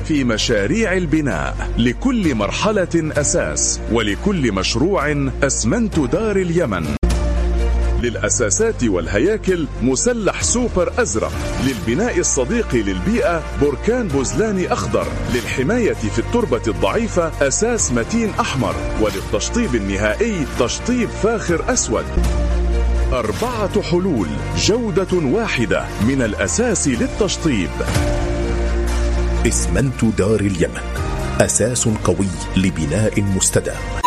في مشاريع البناء. لكل مرحلة أساس، ولكل مشروع أسمنت دار اليمن. للأساسات والهياكل مسلح سوبر أزرق. للبناء الصديق للبيئة بركان بوزلاني أخضر. للحماية في التربة الضعيفة أساس متين أحمر. وللتشطيب النهائي تشطيب فاخر أسود. 4 حلول، جودة واحدة من الأساس للتشطيب. اسمنت دار اليمن، أساس قوي لبناء مستدام.